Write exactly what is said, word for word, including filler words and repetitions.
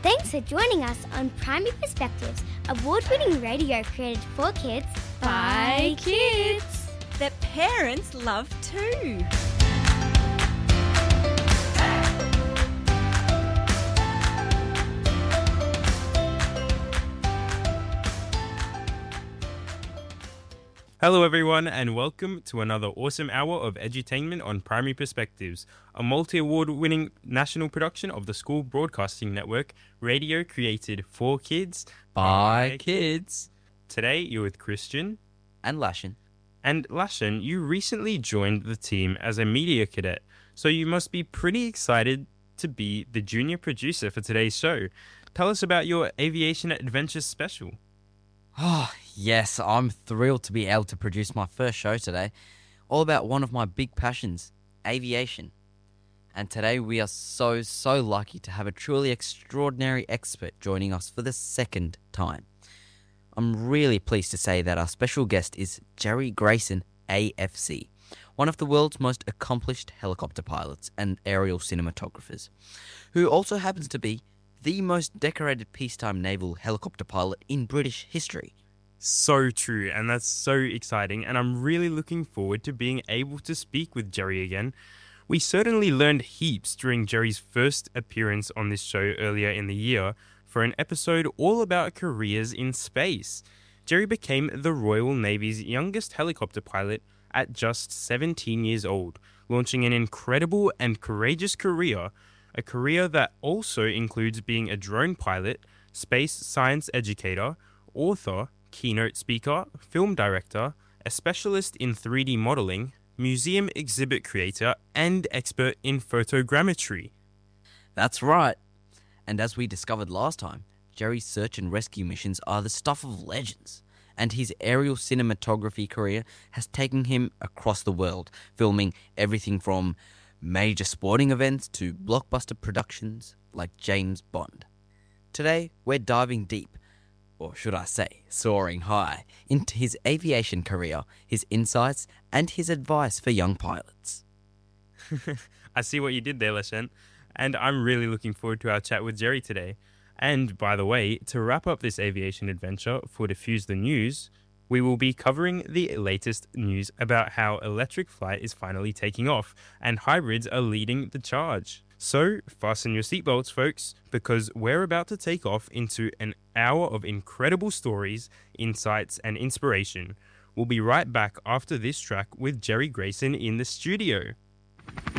Thanks for joining us on Primary Perspectives, award-winning radio created for kids by kids that parents love too. Hello everyone and welcome to another awesome hour of edutainment on Primary Perspectives, a multi-award winning national production of the School Broadcasting Network, radio created for kids by kids. Today you're with Christian and Lashin. And Lashin, you recently joined the team as a media cadet, so you must be pretty excited to be the junior producer for today's show. Tell us about your Aviation Adventures special. Oh, yes, I'm thrilled to be able to produce my first show today, all about one of my big passions, aviation. And today we are so, so lucky to have a truly extraordinary expert joining us for the second time. I'm really pleased to say that our special guest is Jerry Grayson, A F C, one of the world's most accomplished helicopter pilots and aerial cinematographers, who also happens to be the most decorated peacetime naval helicopter pilot in British history. So true, and that's so exciting, and I'm really looking forward to being able to speak with Jerry again. We certainly learned heaps during Jerry's first appearance on this show earlier in the year for an episode all about careers in space. Jerry became the Royal Navy's youngest helicopter pilot at just seventeen years old, launching an incredible and courageous career, a career that also includes being a drone pilot, space science educator, author, keynote speaker, film director, a specialist in three D modeling, museum exhibit creator, and expert in photogrammetry. That's right. And as we discovered last time, Jerry's search and rescue missions are the stuff of legends, and his aerial cinematography career has taken him across the world, filming everything from major sporting events to blockbuster productions like James Bond. Today, we're diving deep, or should I say, soaring high, into his aviation career, his insights, and his advice for young pilots. I see what you did there, Lashin, and I'm really looking forward to our chat with Jerry today. And by the way, to wrap up this aviation adventure for Diffuse the News, we will be covering the latest news about how electric flight is finally taking off and hybrids are leading the charge. So fasten your seatbelts, folks, because we're about to take off into an hour of incredible stories, insights, and inspiration. We'll be right back after this track with Jerry Grayson in the studio.